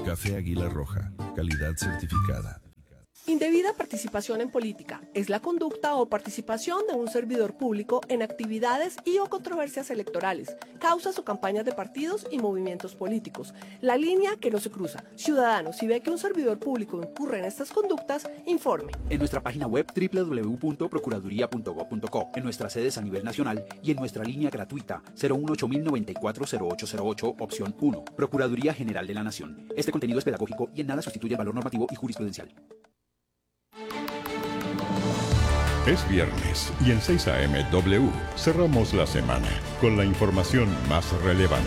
Café Águila Roja, calidad certificada. Indebida participación en política es la conducta o participación de un servidor público en actividades y o controversias electorales, causas o campañas de partidos y movimientos políticos. La línea que no se cruza. Ciudadano, si ve que un servidor público incurre en estas conductas, informe. En nuestra página web www.procuraduría.gov.co, en nuestras sedes a nivel nacional y en nuestra línea gratuita 018-094-0808, opción 1. Procuraduría General de la Nación. Este contenido es pedagógico y en nada sustituye el valor normativo y jurisprudencial. Es viernes y en 6 AM W cerramos la semana con la información más relevante.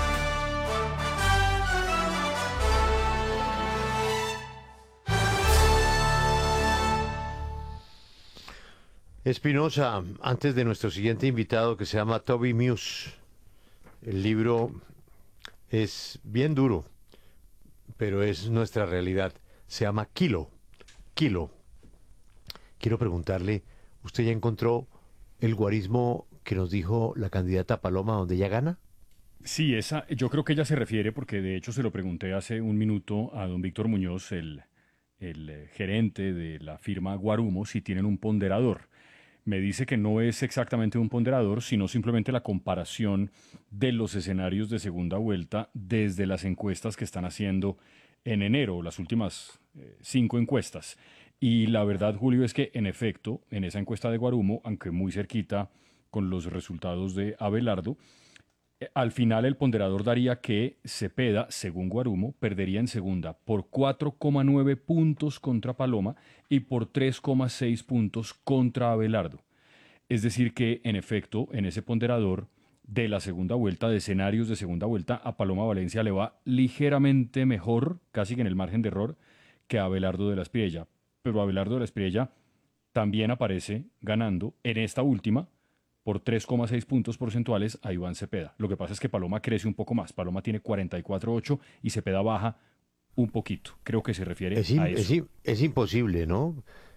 Espinosa, antes de nuestro siguiente invitado que se llama Toby Muse, el libro es bien duro, pero es nuestra realidad. Se llama Kilo. Kilo. Quiero preguntarle, ¿usted ya encontró el guarismo que nos dijo la candidata Paloma donde ella gana? Sí, yo creo que ella se refiere, porque de hecho se lo pregunté hace un minuto a don Víctor Muñoz, el gerente de la firma Guarumo, si tienen un ponderador. Me dice que no es exactamente un ponderador, sino simplemente la comparación de los escenarios de segunda vuelta desde las encuestas que están haciendo en enero, las últimas 5 encuestas. Y la verdad, Julio, es que en efecto, en esa encuesta de Guarumo, aunque muy cerquita con los resultados de Abelardo, al final el ponderador daría que Cepeda, según Guarumo, perdería en segunda por 4,9 puntos contra Paloma y por 3,6 puntos contra Abelardo. Es decir que, en efecto, en ese ponderador de la segunda vuelta, de escenarios de segunda vuelta, a Paloma Valencia le va ligeramente mejor, casi que en el margen de error, que a Abelardo de la Espriella. Pero Abelardo de la Espriella también aparece ganando en esta última por 3,6 puntos porcentuales a Iván Cepeda. Lo que pasa es que Paloma crece un poco más. Paloma tiene 44,8 y Cepeda baja un poquito. Creo que se refiere a eso. Es imposible, ¿no?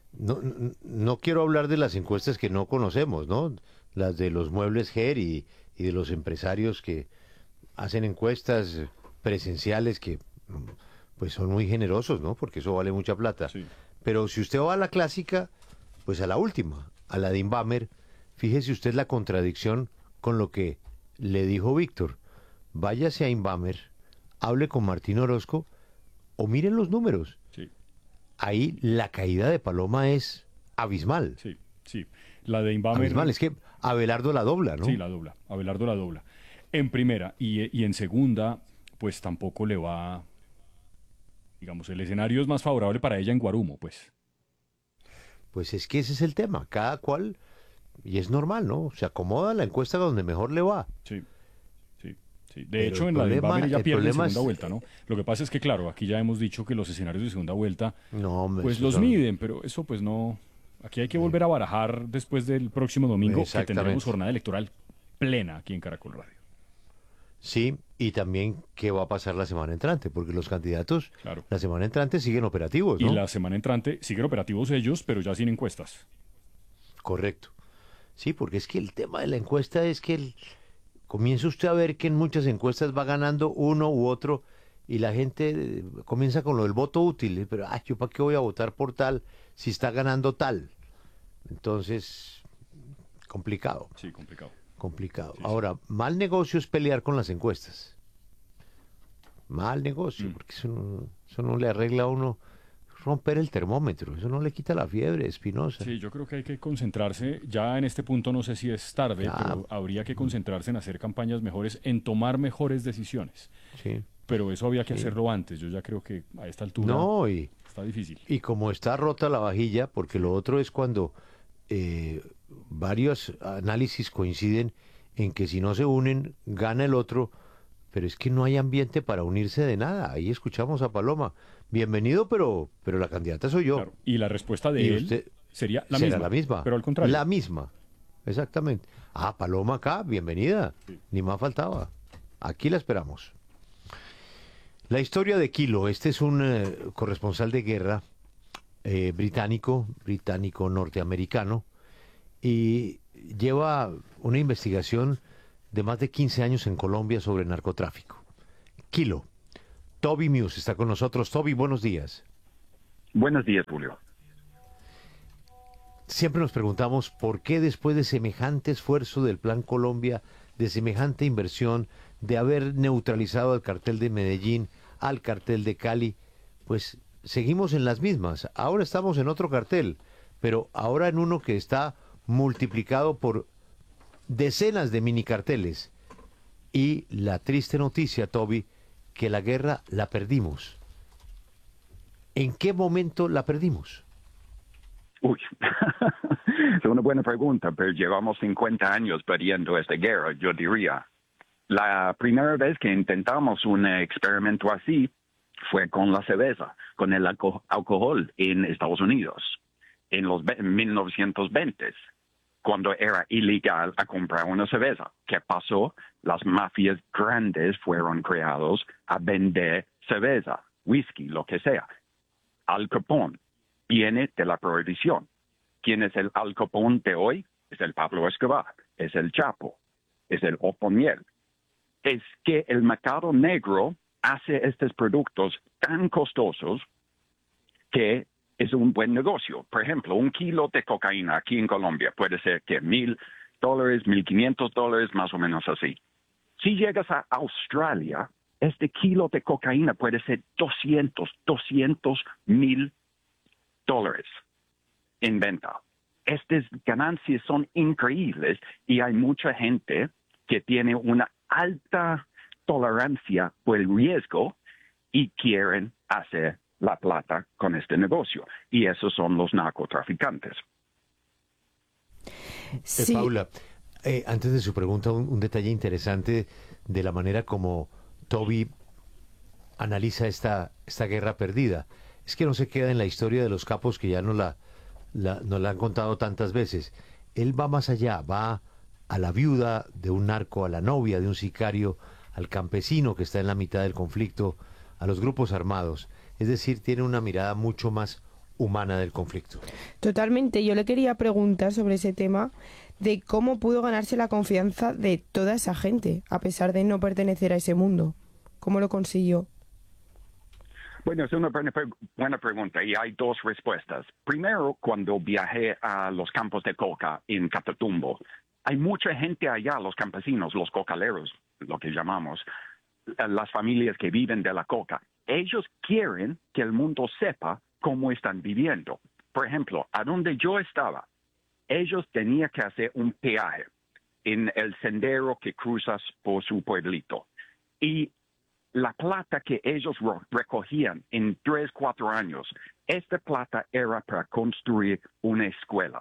No quiero hablar de las encuestas que no conocemos, ¿no? Las de los muebles GER y de los empresarios que hacen encuestas presenciales que pues son muy generosos, ¿no? Porque eso vale mucha plata. Sí. Pero si usted va a la clásica, pues a la última, a la de Inbamer, fíjese usted la contradicción con lo que le dijo Víctor. Váyase a Inbamer, hable con Martín Orozco o miren los números. Sí. Ahí la caída de Paloma es abismal. Sí, sí. La de Inbamer... Abismal, es que Abelardo la dobla, ¿no? Sí, la dobla. Abelardo la dobla. En primera y en segunda, pues tampoco le va... Digamos, el escenario es más favorable para ella en Guarumo, pues. Pues es que ese es el tema. Cada cual, y es normal, ¿no? Se acomoda la encuesta donde mejor le va. Sí, sí, sí. De hecho, en la de Inbamer ya pierde en segunda vuelta, ¿no? Lo que pasa es que, claro, aquí ya hemos dicho que los escenarios de segunda vuelta, pues los miden, pero eso pues no... Aquí hay que volver a barajar después del próximo domingo, que tendremos jornada electoral plena aquí en Caracol Radio. Sí, y también qué va a pasar la semana entrante, porque los candidatos Claro. la semana entrante siguen operativos, ¿no? Y la semana entrante siguen operativos ellos, pero ya sin encuestas. Correcto. Sí, porque es que el tema de la encuesta es que comienza usted a ver que en muchas encuestas va ganando uno u otro y la gente comienza con lo del voto útil, pero ¿yo para qué voy a votar por tal si está ganando tal? Entonces, complicado. Sí, complicado. Complicado. Sí, Ahora, mal negocio es pelear con las encuestas. Mal negocio, porque eso no le arregla a uno romper el termómetro, eso no le quita la fiebre, Espinosa. Sí, yo creo que hay que concentrarse, ya en este punto no sé si es tarde, Ya. pero habría que concentrarse en hacer campañas mejores, en tomar mejores decisiones. Sí. Pero eso había que Sí. hacerlo antes, yo ya creo que a esta altura No, está difícil. y como está rota la vajilla, porque lo otro es cuando varios análisis coinciden en que si no se unen, gana el otro, pero es que no hay ambiente para unirse de nada. Ahí escuchamos a Paloma. Bienvenido, pero la candidata soy yo. Claro. Y la respuesta de Y él usted sería será la misma, la misma. pero al contrario. La misma, exactamente. Paloma acá, bienvenida. Sí. Ni más faltaba. Aquí la esperamos. La historia de Kilo. Este es un corresponsal de guerra británico norteamericano, y lleva una investigación de más de 15 años en Colombia sobre narcotráfico. Kilo. Toby Muse está con nosotros. Toby, buenos días. Buenos días, Julio. Siempre nos preguntamos por qué después de semejante esfuerzo del Plan Colombia, de semejante inversión, de haber neutralizado al cartel de Medellín, al cartel de Cali, pues seguimos en las mismas. Ahora estamos en otro cartel, pero ahora en uno que está multiplicado por decenas de mini carteles. Y la triste noticia, Toby, que la guerra la perdimos. ¿En qué momento la perdimos? Uy, es una buena pregunta, pero llevamos 50 años perdiendo esta guerra, yo diría. La primera vez que intentamos un experimento así fue con la cerveza, con el alcohol en Estados Unidos, en los 1920s, cuando era ilegal a comprar una cerveza. ¿Qué pasó? Las mafias grandes fueron creados a vender cerveza, whisky, lo que sea. Al Capone viene de la prohibición. ¿Quién es el Al Capone de hoy? Es el Pablo Escobar, es el Chapo, es el Otoniel. Es que el mercado negro hace estos productos tan costosos que es un buen negocio. Por ejemplo, un kilo de cocaína aquí en Colombia puede ser que $1,000, $1,500, más o menos así. Si llegas a Australia, este kilo de cocaína puede ser $200,000 en venta. Estas ganancias son increíbles y hay mucha gente que tiene una alta tolerancia por el riesgo y quieren hacer la plata con este negocio. Y esos son los narcotraficantes. Sí. Paula, antes de su pregunta, un detalle interesante de la manera como Toby analiza esta guerra perdida. Es que no se queda en la historia de los capos que ya nos la han contado tantas veces. Él va más allá, va a la viuda de un narco, a la novia de un sicario, al campesino que está en la mitad del conflicto, a los grupos armados. Es decir, tiene una mirada mucho más humana del conflicto. Totalmente. Yo le quería preguntar sobre ese tema de cómo pudo ganarse la confianza de toda esa gente, a pesar de no pertenecer a ese mundo. ¿Cómo lo consiguió? Bueno, es una buena pregunta y hay dos respuestas. Primero, cuando viajé a los campos de coca en Catatumbo, hay mucha gente allá, los campesinos, los cocaleros, lo que llamamos, las familias que viven de la coca. Ellos quieren que el mundo sepa cómo están viviendo. Por ejemplo, a donde yo estaba, ellos tenían que hacer un peaje en el sendero que cruzas por su pueblito. Y la plata que ellos recogían en 3, 4 años, esta plata era para construir una escuela.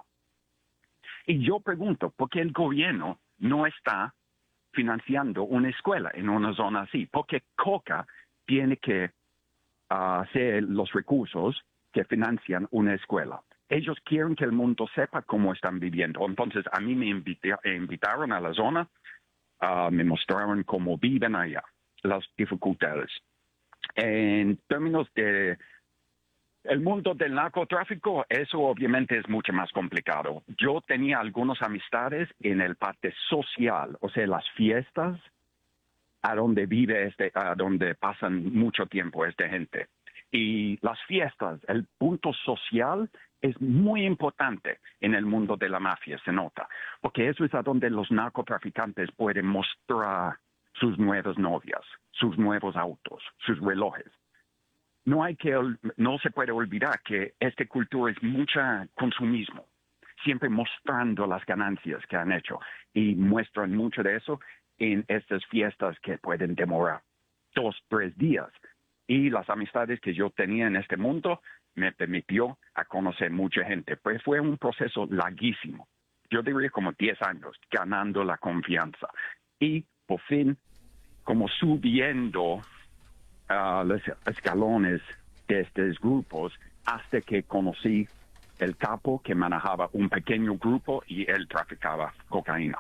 Y yo pregunto, ¿por qué el gobierno no está financiando una escuela en una zona así? Porque Coca tiene que hacer los recursos que financian una escuela. Ellos quieren que el mundo sepa cómo están viviendo. Entonces, a mí me invitaron a la zona, me mostraron cómo viven allá, las dificultades. En términos de el mundo del narcotráfico, eso obviamente es mucho más complicado. Yo tenía algunas amistades en el parte social, o sea, las fiestas, a donde a donde pasan mucho tiempo esta gente. Y las fiestas, el punto social es muy importante en el mundo de la mafia, se nota, porque eso es a donde los narcotraficantes pueden mostrar sus nuevas novias, sus nuevos autos, sus relojes. No se puede olvidar que esta cultura es mucho consumismo, siempre mostrando las ganancias que han hecho y muestran mucho de eso en estas fiestas que pueden demorar 2, 3 días. Y las amistades que yo tenía en este mundo me permitió a conocer mucha gente. Pues fue un proceso larguísimo. Yo diría como 10 años, ganando la confianza. Y por fin, como subiendo los escalones de estos grupos, hasta que conocí el capo que manejaba un pequeño grupo y él traficaba cocaína.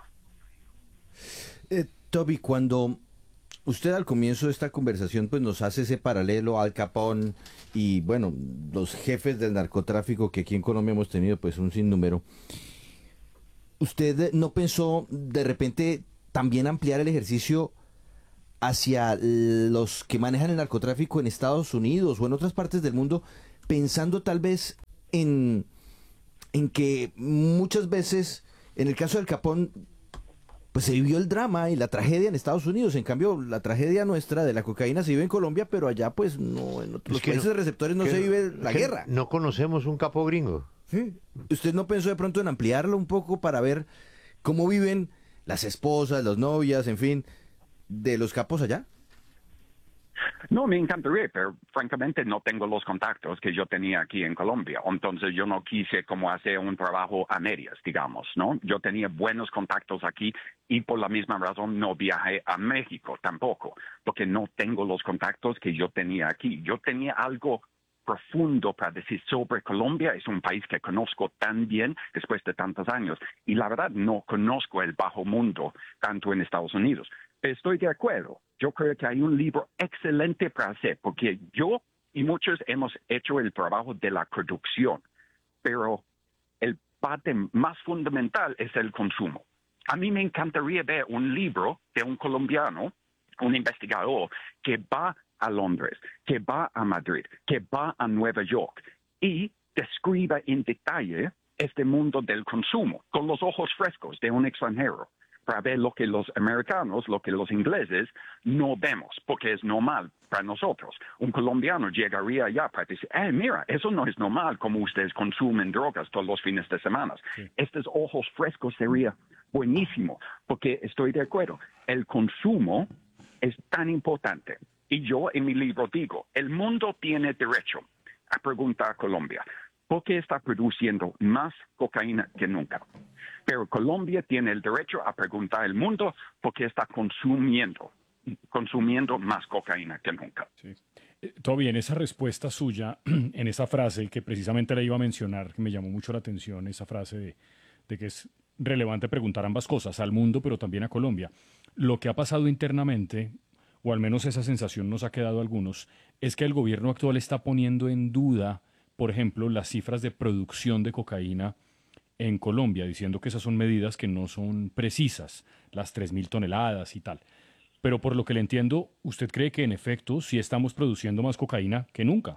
Toby, cuando usted al comienzo de esta conversación pues nos hace ese paralelo al Capone y bueno, los jefes del narcotráfico que aquí en Colombia hemos tenido pues un sinnúmero, ¿usted no pensó de repente también ampliar el ejercicio hacia los que manejan el narcotráfico en Estados Unidos o en otras partes del mundo, pensando tal vez en que muchas veces, en el caso del Capone, pues se vivió el drama y la tragedia en Estados Unidos. En cambio, la tragedia nuestra de la cocaína se vive en Colombia, pero allá pues no, en otros países receptores no se vive la guerra. No conocemos un capo gringo. ¿Sí? ¿Usted no pensó de pronto en ampliarlo un poco para ver cómo viven las esposas, las novias, en fin, de los capos allá? No, me encantaría, pero francamente no tengo los contactos que yo tenía aquí en Colombia. Entonces yo no quise como hacer un trabajo a medias, digamos, ¿no? Yo tenía buenos contactos aquí y por la misma razón no viajé a México tampoco, porque no tengo los contactos que yo tenía aquí. Yo tenía algo profundo para decir sobre Colombia. Es un país que conozco tan bien después de tantos años y la verdad no conozco el bajo mundo tanto en Estados Unidos. Estoy de acuerdo. Yo creo que hay un libro excelente para hacer porque yo y muchos hemos hecho el trabajo de la producción, pero el parte más fundamental es el consumo. A mí me encantaría ver un libro de un colombiano, un investigador que va a Londres, que va a Madrid, que va a Nueva York y describa en detalle este mundo del consumo con los ojos frescos de un extranjero para ver lo que los americanos, lo que los ingleses no vemos, porque es normal para nosotros. Un colombiano llegaría allá para decir, mira, eso no es normal como ustedes consumen drogas todos los fines de semana. Sí. Estos ojos frescos sería buenísimo, porque estoy de acuerdo, el consumo es tan importante. Y yo en mi libro digo, el mundo tiene derecho a preguntar a Colombia, ¿por qué está produciendo más cocaína que nunca? Pero Colombia tiene el derecho a preguntar al mundo por qué está consumiendo más cocaína que nunca. Sí. Todo bien, esa respuesta suya en esa frase que precisamente le iba a mencionar, que me llamó mucho la atención, esa frase de que es relevante preguntar ambas cosas, al mundo pero también a Colombia. Lo que ha pasado internamente, o al menos esa sensación nos ha quedado a algunos, es que el gobierno actual está poniendo en duda, por ejemplo, las cifras de producción de cocaína en Colombia, diciendo que esas son medidas que no son precisas, las 3.000 toneladas y tal. Pero por lo que le entiendo, ¿usted cree que en efecto sí estamos produciendo más cocaína que nunca?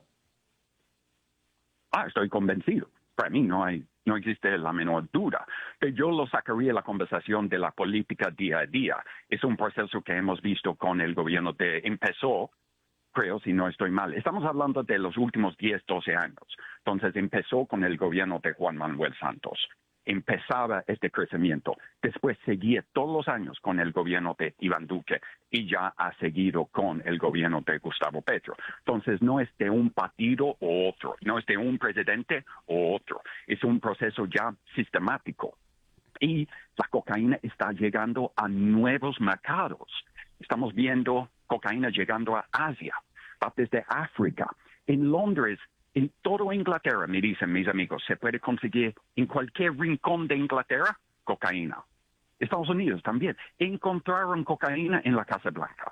Estoy convencido. Para mí no existe la menor duda. Pero yo lo sacaría la conversación de la política día a día. Es un proceso que hemos visto con el gobierno empezó, creo, si no estoy mal. Estamos hablando de los últimos 10, 12 años. Entonces empezó con el gobierno de Juan Manuel Santos. Empezaba este crecimiento. Después seguía todos los años con el gobierno de Iván Duque y ya ha seguido con el gobierno de Gustavo Petro. Entonces no es de un partido o otro, no es de un presidente o otro. Es un proceso ya sistemático. Y la cocaína está llegando a nuevos mercados. Estamos viendo cocaína llegando a Asia, desde África. En Londres, en toda Inglaterra, me dicen mis amigos, se puede conseguir en cualquier rincón de Inglaterra cocaína. Estados Unidos también. Encontraron cocaína en la Casa Blanca.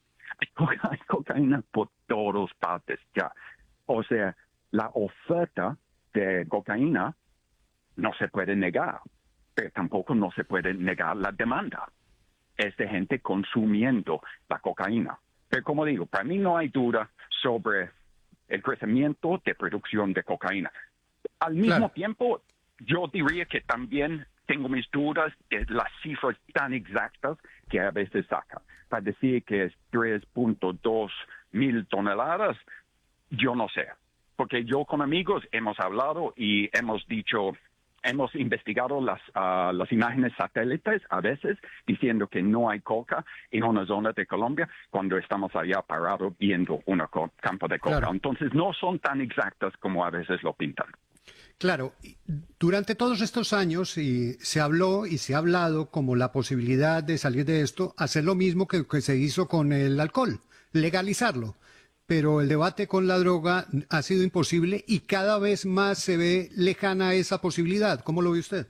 Hay cocaína por todas partes ya. O sea, la oferta de cocaína no se puede negar, pero tampoco no se puede negar la demanda. Es de gente consumiendo la cocaína. Pero como digo, para mí no hay duda sobre el crecimiento de producción de cocaína. Al mismo tiempo, yo diría que también tengo mis dudas de las cifras tan exactas que a veces sacan. Para decir que es 3.2 mil toneladas, yo no sé. Porque yo con amigos hemos hablado y hemos dicho, hemos investigado las imágenes satélites a veces diciendo que no hay coca en una zona de Colombia cuando estamos allá parados viendo un campo de coca. Claro. Entonces no son tan exactas como a veces lo pintan. Claro, durante todos estos años se habló y se ha hablado como la posibilidad de salir de esto, hacer lo mismo que se hizo con el alcohol, legalizarlo. Pero el debate con la droga ha sido imposible y cada vez más se ve lejana esa posibilidad. ¿Cómo lo ve usted?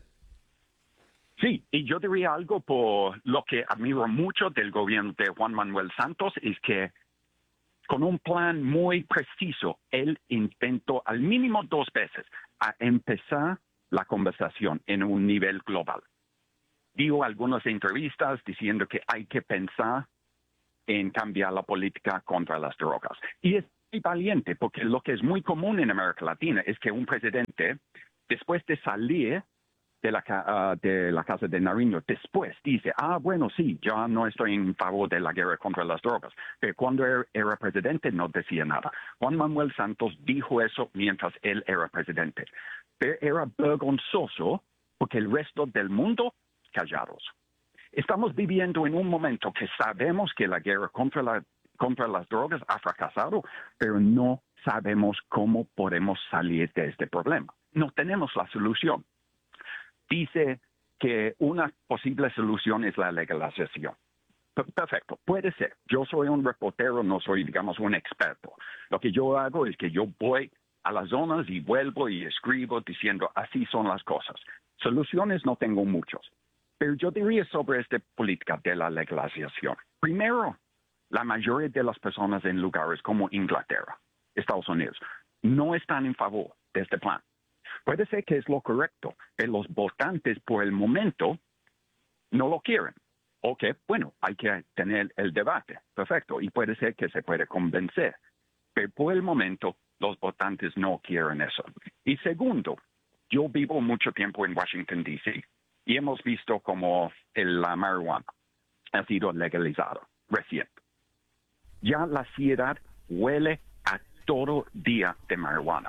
Sí, y yo diría algo por lo que admiro mucho del gobierno de Juan Manuel Santos, es que con un plan muy preciso, él intentó al mínimo 2 veces a empezar la conversación en un nivel global. Dio algunas entrevistas diciendo que hay que pensar en cambiar la política contra las drogas. Y es muy valiente, porque lo que es muy común en América Latina es que un presidente, después de salir de la Casa de Nariño, después dice, bueno, sí, ya no estoy en favor de la guerra contra las drogas. Pero cuando era presidente no decía nada. Juan Manuel Santos dijo eso mientras él era presidente. Pero era vergonzoso porque el resto del mundo callados. Estamos viviendo en un momento que sabemos que la guerra contra las drogas ha fracasado, pero no sabemos cómo podemos salir de este problema. No tenemos la solución. Dice que una posible solución es la legalización. Perfecto, puede ser. Yo soy un reportero, no soy, digamos, un experto. Lo que yo hago es que yo voy a las zonas y vuelvo y escribo diciendo así son las cosas. Soluciones no tengo muchos. Pero yo diría sobre esta política de la legalización. Primero, la mayoría de las personas en lugares como Inglaterra, Estados Unidos, no están en favor de este plan. Puede ser que es lo correcto, pero los votantes por el momento no lo quieren. Ok, bueno, hay que tener el debate, perfecto, y puede ser que se puede convencer. Pero por el momento los votantes no quieren eso. Y segundo, yo vivo mucho tiempo en Washington, D.C., y hemos visto como la marihuana ha sido legalizada recién. Ya la ciudad huele a todo día de marihuana.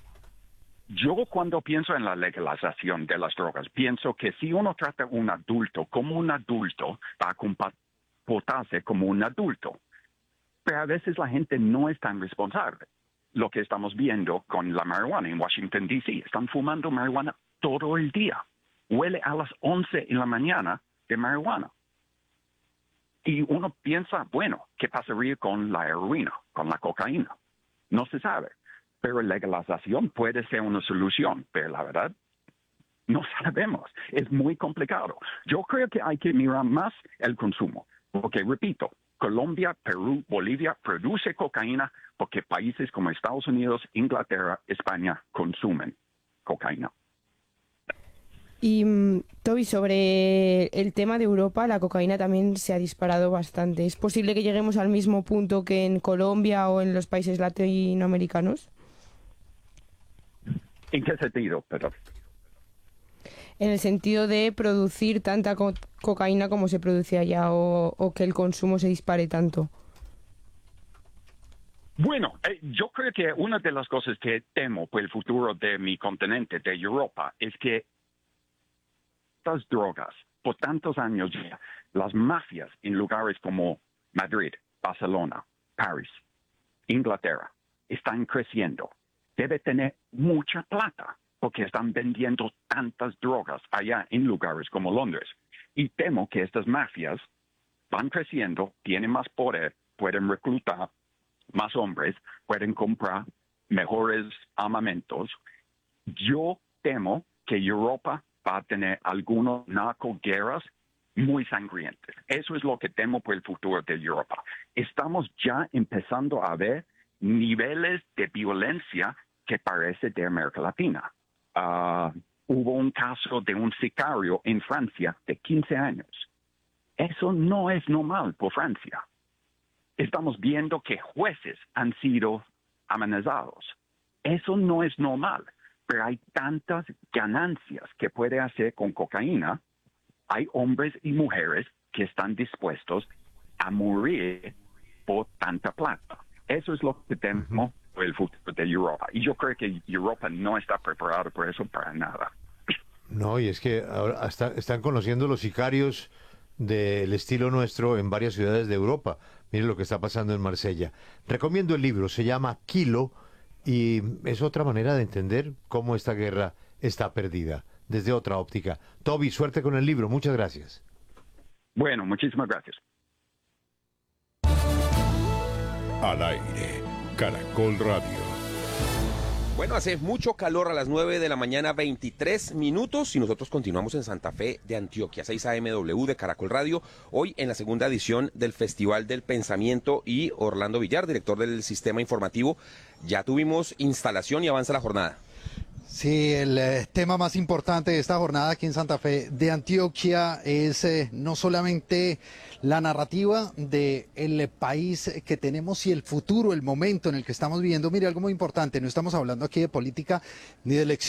Yo cuando pienso en la legalización de las drogas, pienso que si uno trata a un adulto como un adulto, va a comportarse como un adulto. Pero a veces la gente no es tan responsable. Lo que estamos viendo con la marihuana en Washington, D.C., están fumando marihuana todo el día. Huele a las 11 en la mañana de marihuana. Y uno piensa, bueno, ¿qué pasaría con la heroína, con la cocaína? No se sabe. Pero la legalización puede ser una solución, pero la verdad, no sabemos. Es muy complicado. Yo creo que hay que mirar más el consumo. Porque, repito, Colombia, Perú, Bolivia produce cocaína porque países como Estados Unidos, Inglaterra, España consumen cocaína. Y, Toby, sobre el tema de Europa, la cocaína también se ha disparado bastante. ¿Es posible que lleguemos al mismo punto que en Colombia o en los países latinoamericanos? ¿En qué sentido? Perdón. En el sentido de producir tanta cocaína como se produce allá o que el consumo se dispare tanto. Bueno, yo creo que una de las cosas que temo por el futuro de mi continente, de Europa, es que estas drogas, por tantos años ya, las mafias en lugares como Madrid, Barcelona, París, Inglaterra, están creciendo. Debe tener mucha plata porque están vendiendo tantas drogas allá en lugares como Londres. Y temo que estas mafias van creciendo, tienen más poder, pueden reclutar más hombres, pueden comprar mejores armamentos. Yo temo que Europa va a tener algunas narcoguerras muy sangrientas. Eso es lo que temo por el futuro de Europa. Estamos ya empezando a ver niveles de violencia que parece de América Latina. Hubo un caso de un sicario en Francia de 15 años. Eso no es normal por Francia. Estamos viendo que jueces han sido amenazados. Eso no es normal, pero hay tantas ganancias que puede hacer con cocaína. Hay hombres y mujeres que están dispuestos a morir por tanta plata. Eso es lo que temo por el futuro de Europa. Y yo creo que Europa no está preparada por eso para nada. No, y es que ahora están conociendo los sicarios del estilo nuestro en varias ciudades de Europa. Miren lo que está pasando en Marsella. Recomiendo el libro, se llama Kilo, y es otra manera de entender cómo esta guerra está perdida, desde otra óptica. Toby, suerte con el libro, muchas gracias. Bueno, muchísimas gracias. Al aire, Caracol Radio. Bueno, hace mucho calor a las 9 de la mañana, 23 minutos, y nosotros continuamos en Santa Fe de Antioquia, 6 AMW de Caracol Radio, hoy en la segunda edición del Festival del Pensamiento, y Orlando Villar, director del Sistema Informativo, ya tuvimos instalación y avanza la jornada. Sí, el tema más importante de esta jornada aquí en Santa Fe de Antioquia es no solamente la narrativa del país que tenemos y el futuro, el momento en el que estamos viviendo. Mire, algo muy importante, no estamos hablando aquí de política ni de elecciones.